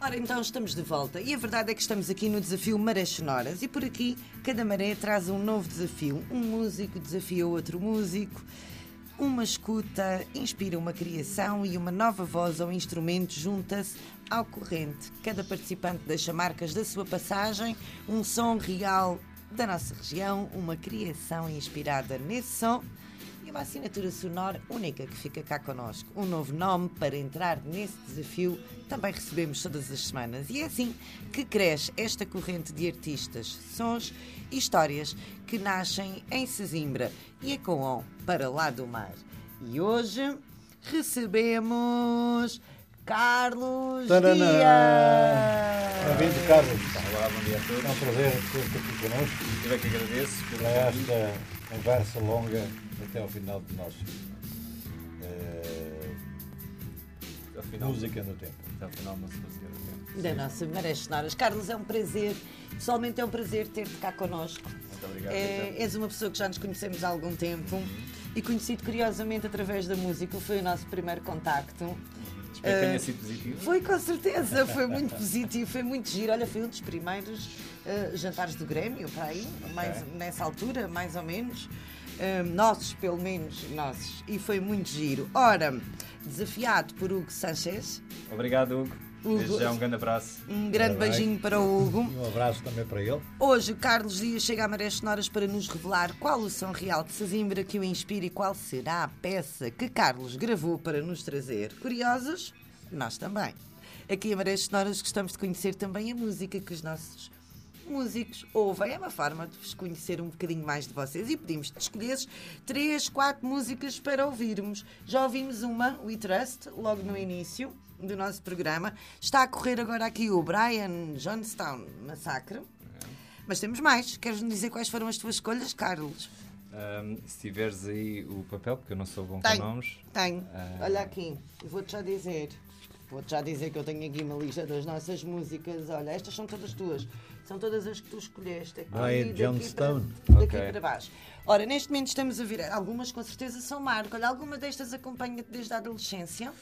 Ora, então estamos de volta e a verdade é que estamos aqui no desafio Marés Sonoras e por aqui cada maré traz um novo desafio. Um músico desafia outro músico, uma escuta inspira uma criação e uma nova voz ou instrumento junta-se ao corrente. Cada participante deixa marcas da sua passagem, um som real da nossa região, uma criação inspirada nesse som e uma assinatura sonora única que fica cá connosco. Um novo nome para entrar nesse desafio também recebemos todas as semanas. E é assim que cresce esta corrente de artistas, sons e histórias que nascem em Sesimbra e ecoam para lá do mar. E hoje recebemos Carlos Tadana! Dias! Bem-vindo, Carlos. Olá, bom dia a todos. É um prazer ter-te aqui connosco Eu é que agradeço pelo para convite. esta conversa longa até ao final do nosso Ao final, Música no Tempo. Até ao final da nossa música do tempo. Da nossa Marés Sonoras. Carlos, é um prazer, pessoalmente é um prazer ter-te cá connosco. Muito obrigado. És uma pessoa que já nos conhecemos há algum tempo e conhecido curiosamente através da música. Foi o nosso primeiro contacto. Espero que tenha sido positivo. Foi com certeza, foi muito positivo, foi muito giro. Olha, foi um dos primeiros jantares do Grêmio, para aí, nessa altura, mais ou menos. Nossos, pelo menos, nossos. E foi muito giro. Ora, desafiado por Hugo Sanchez. Obrigado, Hugo. Hugo. Desde já um grande abraço. Um grande Parabéns. beijinho para o Hugo. E um abraço também para ele. Hoje o Carlos Dias chega a Marés Sonoras para nos revelar qual o som real de Sesimbra que o inspira e qual será a peça que Carlos gravou para nos trazer. Curiosos? Nós também. Aqui a Marés Sonoras gostamos de conhecer também a música que os nossos músicos ouvem. É uma forma de vos conhecer um bocadinho mais de vocês e pedimos-te que escolhesses 3, 4 músicas para ouvirmos. Já ouvimos uma, We Trust, logo no início do nosso programa. Está a correr agora aqui o Brian Jonestown Massacre. Mas temos mais. Queres-me dizer quais foram as tuas escolhas, Carlos? Se tiveres aí o papel, porque eu não sou bom Tenho. com nomes. Tenho. Olha aqui. Eu vou-te já dizer. Vou-te já dizer que eu tenho aqui uma lista das nossas músicas. Olha, estas são todas tuas. São todas as que tu escolheste. Aqui, Brian daqui Jonestown. Daqui Ok. para baixo. Ora, neste momento estamos a ver. Algumas com certeza são Marco. Olha, alguma destas acompanha-te desde a adolescência?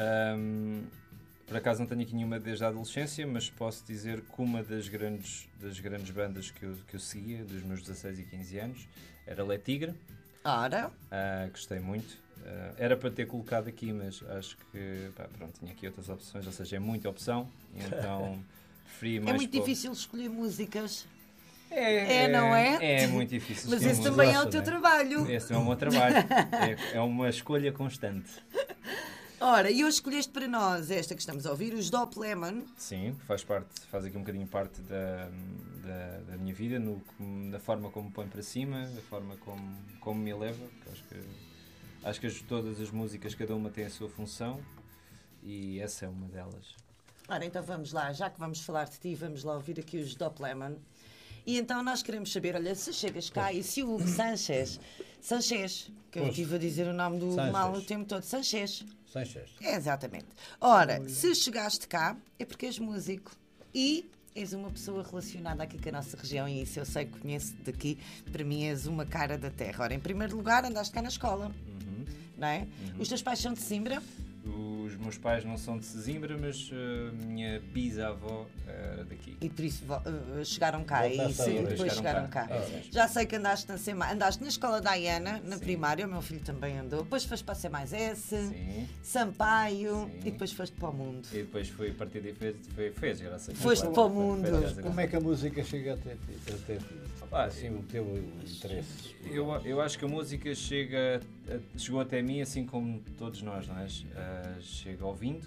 Por acaso não tenho aqui nenhuma desde a adolescência, mas posso dizer que uma das grandes bandas que eu seguia, dos meus 16 e 15 anos, era Le Tigre. Ora. Gostei muito. Era para ter colocado aqui, mas acho que pronto, tinha aqui outras opções, ou seja, é muita opção, e então preferi mais. É muito difícil escolher músicas. É, não é? É muito difícil. Mas escolher esse música. também é o gosta, teu não é? trabalho. Esse é o meu trabalho. É uma escolha constante. Ora, e hoje escolheste para nós esta que estamos a ouvir, os Dop Lemon. Sim, faz aqui um bocadinho parte da minha vida, na forma como me põe para cima, da forma como me eleva. Acho que todas as músicas, cada uma tem a sua função e essa é uma delas. Ora, então vamos lá, já que vamos falar de ti, vamos lá ouvir aqui os Dop Lemon. E então nós queremos saber, olha, se chegas cá e se o Hugo Sanchez, que eu Pois. estive a dizer o nome do Hugo Sanchez. mal o tempo todo, Sanchez. Sanchez. É, exatamente. Ora, se chegaste cá é porque és músico e és uma pessoa relacionada aqui com a nossa região e isso eu sei que conheço daqui, para mim és uma cara da terra. Ora, em primeiro lugar andaste cá na escola, não é? Os teus pais são de Sesimbra? Os meus pais não são de Sesimbra, mas a minha bisavó era daqui. E por isso chegaram cá e Voltaste sim, agora. depois chegaram cá. Isso. Já sei que andaste na escola da Iana, na primária, o meu filho também andou. Depois foste para a C+S, Sim. Sampaio Sim. e depois foste para o mundo. E depois foi a partir daí fez graça. Foste para o mundo. Como é que a música chega até ti? Assim, o teu interesse? Eu acho que a música chegou até mim assim como todos nós, não é? Chega ouvindo,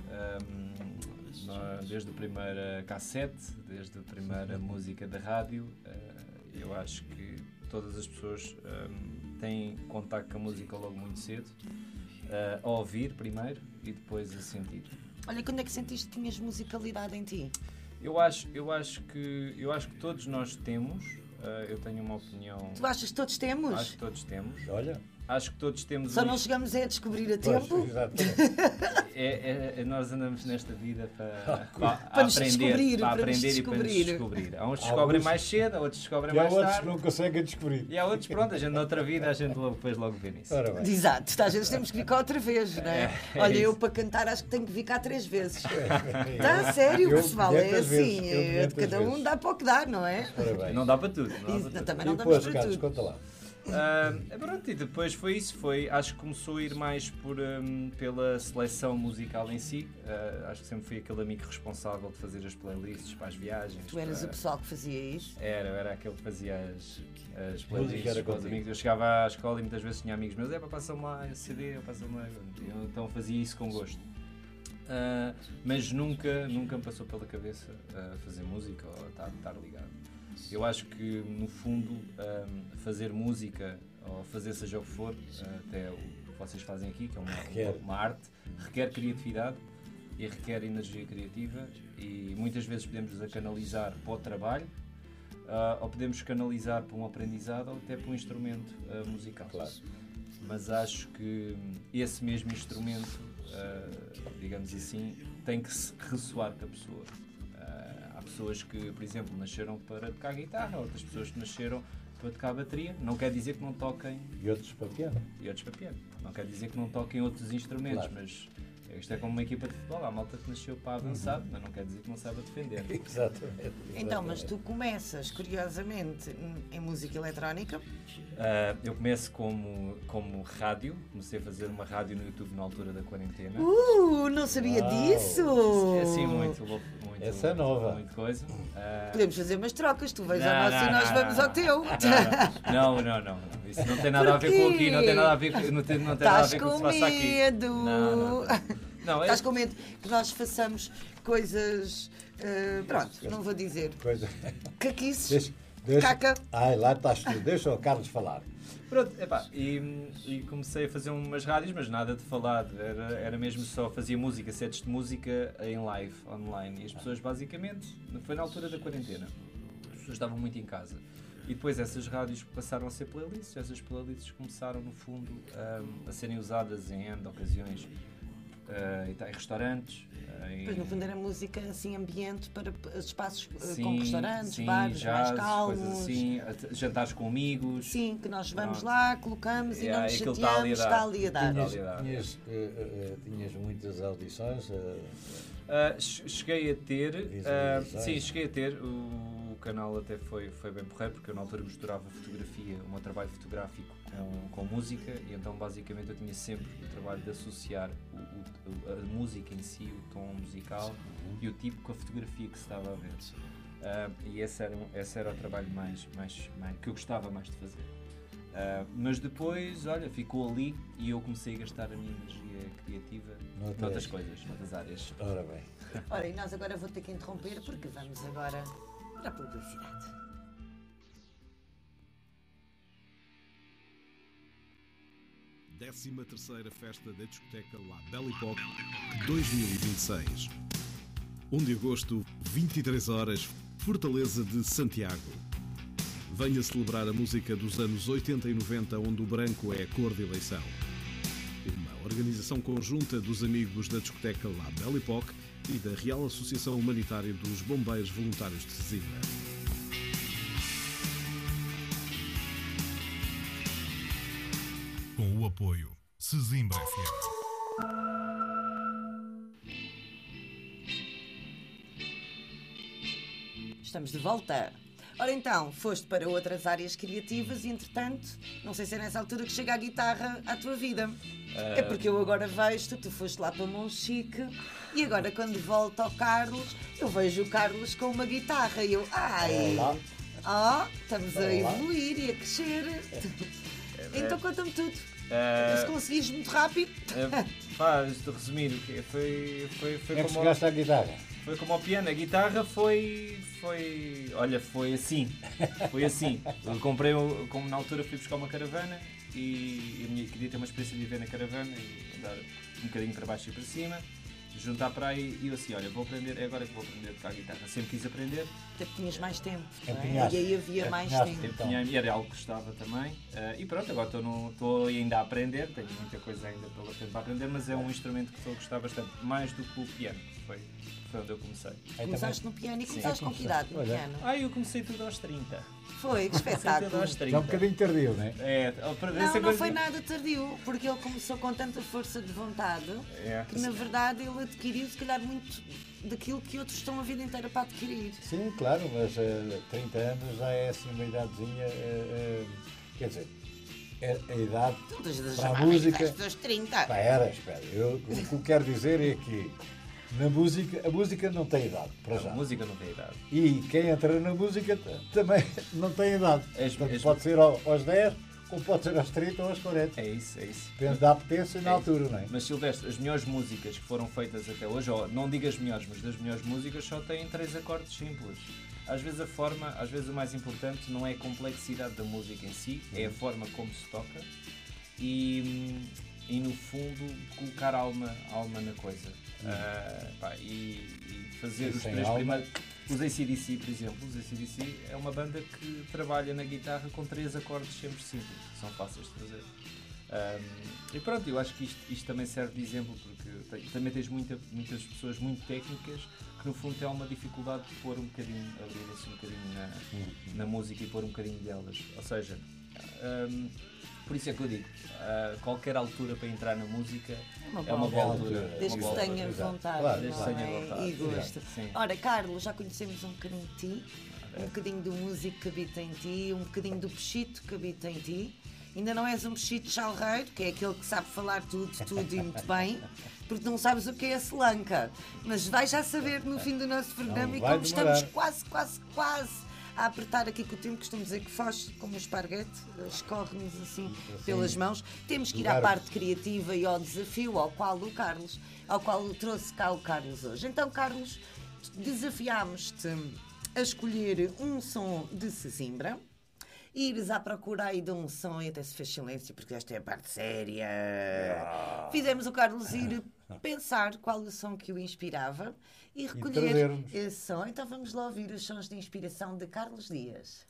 desde a primeira cassete, desde a primeira música da rádio. Eu acho que todas as pessoas têm contacto com a música logo muito cedo, a ouvir primeiro e depois a sentir. Olha, quando é que sentiste que tinhas musicalidade em ti? Eu acho que todos nós temos. Eu tenho uma opinião. Tu achas que todos temos? Acho que todos temos. Olha, acho que todos temos Só não chegamos a descobrir a Pois, tempo. exatamente. nós andamos nesta vida para nos aprender, descobrir, para para nos aprender e para nos descobrir. descobrir. Há uns que descobrem Alguns- mais cedo, há outros que descobrem E há mais outros que tarde. não conseguem descobrir. E há outros, pronto, a gente noutra vida, a gente depois logo vê nisso. Ora bem. Exato, às vezes temos que vir cá outra vez, não é? É Olha, eu isso. para cantar acho que tenho que vir cá 3 vezes. Está a sério, Eu pessoal, é 500 vezes, assim, eu é de 500 cada um vezes. dá para o que dá, não é? Ora bem. Não dá para tudo. Não dá Isso, para tudo. também E não damos depois, para Carlos, tudo. conta lá. Pronto, e depois foi isso, acho que começou a ir mais pela seleção musical em si. Acho que sempre fui aquele amigo responsável de fazer as playlists para as viagens. Tu eras para- o pessoal que fazia isso? Era aquele que fazia as Música playlists era para os contigo. amigos. Eu chegava à escola e muitas vezes tinha amigos meus, passam lá esse CD, passam lá. Eu, então fazia isso com gosto. Mas nunca me passou pela cabeça fazer música ou estar ligado. Eu acho que no fundo fazer música ou fazer seja o que for, até o que vocês fazem aqui, que é uma arte, requer criatividade e requer energia criativa, e muitas vezes podemos a canalizar para o trabalho, ou podemos canalizar para um aprendizado ou até para um instrumento musical. Claro. Mas acho que esse mesmo instrumento, digamos assim, tem que se ressoar com a pessoa. Há pessoas que, por exemplo, nasceram para tocar guitarra, outras pessoas que nasceram para tocar bateria. Não quer dizer que não toquem, E outros para piano. e outros para piano. Não quer dizer que não toquem outros instrumentos, Claro. mas isto é como uma equipa de futebol. Há malta que nasceu para avançar, mas não quer dizer que não saiba defender. Exatamente. Então, mas tu começas, curiosamente, em música eletrónica. Eu começo como rádio, comecei a fazer uma rádio no YouTube na altura da quarentena. Não sabia Uau. disso! É assim muito Essa é nova. Muito coisa. Podemos fazer umas trocas, tu vais Não, ao nosso e não, nós não, vamos não. ao teu. Não. Isso não tem nada a ver com aqui, não tem nada a ver com, não tem nada a Estás ver com o que com se passa aqui. medo! Não, Estás com medo que nós façamos coisas. Pronto, não vou dizer. Coisa. Caquices, Deixa. caca. Ai, lá estás tu. Deixa o Carlos falar. Pronto, e comecei a fazer umas rádios, mas nada de falado, era mesmo só, fazia música, sets de música em live, online, e as pessoas basicamente, foi na altura da quarentena, as pessoas estavam muito em casa, e depois essas rádios passaram a ser playlists, essas playlists começaram no fundo a serem usadas em N ocasiões, em restaurantes, Pois no fundo era música assim, ambiente para espaços com sim, restaurantes, sim, bares jazz, mais calmos. coisas assim, jantares com amigos. Sim, que nós vamos Pronto. lá, colocamos e não nos aquilo chateamos, está ali a dar. Tinhas muitas audições. Cheguei a ter, Visualizações. sim, cheguei a ter, o canal até foi bem porreiro, porque eu na altura misturava fotografia, o meu trabalho fotográfico com música, e então basicamente eu tinha sempre o trabalho de associar a música em si, o tom musical e o tipo com a fotografia que se estava a ver. E esse era o trabalho mais que eu gostava mais de fazer. Mas depois, olha, ficou ali e eu comecei a gastar a minha energia criativa noutras coisas, noutras áreas. Ora bem. Ora, e nós agora vou ter que interromper porque vamos agora para a publicidade. Décima terceira Festa da Discoteca La Belle Époque 2026. 1 de agosto, 23 horas, Fortaleza de Santiago. Venha celebrar a música dos anos 80 e 90, onde o branco é a cor de eleição. Uma organização conjunta dos amigos da discoteca La Belle Époque e da Real Associação Humanitária dos Bombeiros Voluntários de Sesimbra. Com o apoio Sesimbra FM. Estamos de volta. Ora então, foste para outras áreas criativas e entretanto, não sei se é nessa altura que chega a guitarra à tua vida. É porque eu agora vejo-te, tu foste lá para Monchique e agora quando volto ao Carlos, eu vejo o Carlos com uma guitarra e eu, Olá. estamos a Olá. evoluir e a crescer. Então conta-me tudo. Se conseguires muito rápido. De resumir, o quê? Foi Como é que como chegaste à guitarra? Foi como ao piano, a guitarra foi assim, eu comprei, como na altura fui buscar uma caravana e queria ter uma experiência de viver na caravana e andar um bocadinho para baixo e para cima, juntar para aí e eu assim, olha, vou aprender, é agora que vou aprender a tocar guitarra. Sempre quis aprender. Até porque tinhas mais tempo, não é? Empenhaste. E aí havia mais Empenhaste. tempo. Então. Empenhei-me, era algo que gostava também. E pronto, agora estou ainda a aprender, tenho muita coisa ainda pela frente para aprender, mas é um instrumento que estou a gostar bastante, mais do que o piano, que foi onde eu comecei. Começaste no piano e Sim. começaste com que idade no Olha. piano? Eu comecei tudo aos 30. Foi, que Comecei tudo espetáculo. aos Já 30. um bocadinho tardio, não é? Para ver Não, essa não coisa- foi nada tardio, porque ele começou com tanta força de vontade que, na verdade, ele adquiriu, se calhar, muito daquilo que outros estão a vida inteira para adquirir. Sim, claro, mas 30 anos já é assim uma idadezinha. Quer dizer, a idade para a música. Dos 30. Espera. O que eu quero dizer é que a música não tem idade, para A já. música não tem idade. E quem entra na música também não tem idade. És- Portanto, és- pode ser aos 10, como pode ser aos 30 ou aos 40. É isso. Depende da apetência e na É altura, não é? Mas Silvestre, as melhores músicas que foram feitas até hoje, ou não digo as melhores, mas das melhores músicas, só têm 3 acordes simples. Às vezes o mais importante não é a complexidade da música em si, é a forma como se toca e no fundo colocar alma na coisa. E fazer E os sem 3 alma? primeiros. Os AC/DC, por exemplo, os AC/DC é uma banda que trabalha na guitarra com 3 acordes sempre simples, que são fáceis de fazer. E pronto, eu acho que isto também serve de exemplo, porque também tens muitas pessoas muito técnicas que no fundo têm uma dificuldade de pôr um bocadinho, abrirem-se um bocadinho na música e pôr um bocadinho delas. Ou seja, por isso é que eu digo, qualquer altura para entrar na música é uma boa altura. Desde que se tenha vontade, Claro, desde não que tenha é? vontade, E gosto. sim. Ora, Carlos, já conhecemos um bocadinho de ti, um bocadinho do músico que habita em ti, um bocadinho do pechito que habita em ti. Ainda não és um pechito chalreiro, que é aquele que sabe falar tudo e muito bem, porque não sabes o que é a selanca. Mas vais já saber no fim do nosso programa Não e vai como estamos demorar. quase a apertar aqui com o tempo, costumo dizer que foge como um esparguete, escorre-nos assim pelas mãos. Temos que ir à parte criativa e ao desafio ao qual trouxe cá o Carlos hoje. Então, Carlos, desafiámos-te a escolher um som de Sesimbra, ires à procura aí de um som e até se fez silêncio porque esta é a parte séria. Fizemos o Carlos ir pensar qual o som que o inspirava e recolher trazer-nos. esse som. Então vamos lá ouvir os sons de inspiração de Carlos Dias.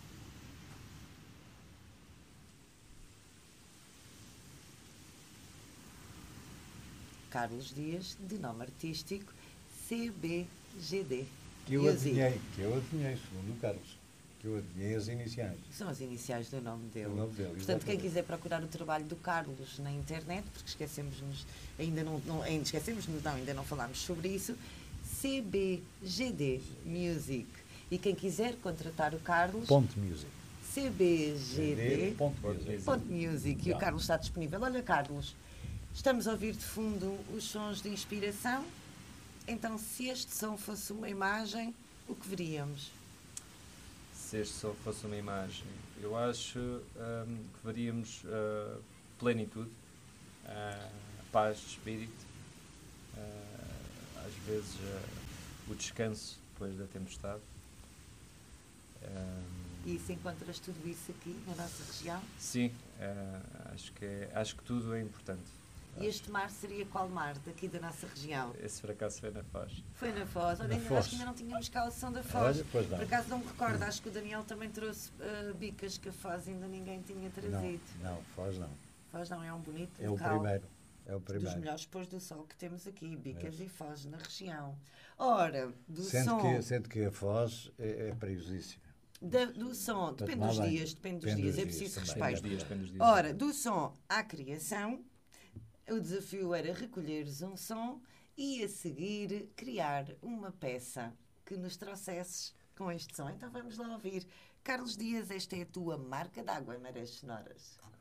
Carlos Dias, de nome artístico CBGD. Que eu Music. adivinhei, segundo o Carlos. Que eu adivinhei as iniciais. São as iniciais do nome dele. O nome dele, Portanto, quem exatamente. quiser procurar o trabalho do Carlos na internet, porque esquecemos-nos, ainda não falámos sobre isso, CBGD Music. E quem quiser contratar o Carlos, Ponto Music. CBGD Ponto Music. Ponto Music. E o Carlos está disponível. Olha, Carlos, estamos a ouvir de fundo os sons de inspiração. Então, se este som fosse uma imagem, o que veríamos? Se este só fosse uma imagem, eu acho que veríamos plenitude, paz de espírito, às vezes o descanso depois da tempestade. E se encontras tudo isso aqui na nossa região? Sim, acho que tudo é importante. E este mar seria qual mar daqui da nossa região? Esse fracasso foi na Foz. Foi na Foz. Olha, Na ainda Foz. acho que ainda não tínhamos cá o som da Foz. Olha, pois não. Por acaso não me recordo, acho que o Daniel também trouxe bicas que a Foz ainda ninguém tinha trazido. Não, Foz não. Foz não, é um bonito É o local. primeiro. É o Dos primeiro. melhores pôs do sol que temos aqui, Bicas e Foz na região. Ora, do Sendo som, que a Foz é perigosíssima. do som, depende lá dos bem. dias, depende dos Depende dias, dos é dias preciso também. respeito. Depende dos dias. Ora, do som à criação, o desafio era recolheres um som e a seguir criar uma peça que nos trouxesses com este som. Então vamos lá ouvir. Carlos Dias, esta é a tua marca d'água em Marés Sonoras.